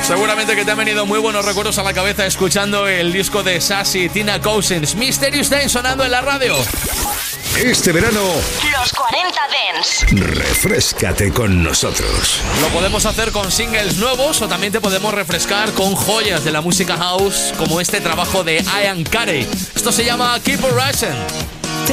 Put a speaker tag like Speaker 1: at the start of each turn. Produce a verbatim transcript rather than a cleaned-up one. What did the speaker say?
Speaker 1: Seguramente que te han venido muy buenos recuerdos a la cabeza escuchando el disco de Sassy y Tina Cousins, Mysterious Day, sonando en la radio.
Speaker 2: Este verano,
Speaker 3: los cuarenta Dance.
Speaker 2: Refréscate con nosotros.
Speaker 1: Lo podemos hacer con singles nuevos o también te podemos refrescar con joyas de la música house como este trabajo de Ian Carey. Esto se llama Keep On Rising.